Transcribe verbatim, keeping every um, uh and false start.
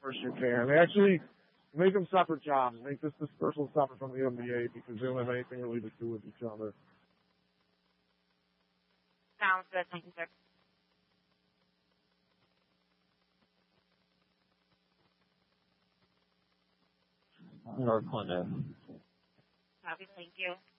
worse you can. They actually make them separate jobs. Make this dispersal separate from the N B A because they don't have anything really to do with each other. Sounds good. Thank you, sir. North Clinton. Copy. Thank you.